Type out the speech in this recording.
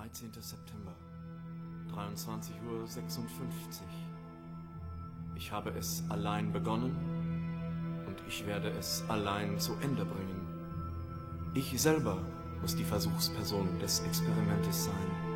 13. September, 23:56 Uhr. Ich habe es allein begonnen und ich werde es allein zu Ende bringen. Ich selber muss die Versuchsperson des Experimentes sein.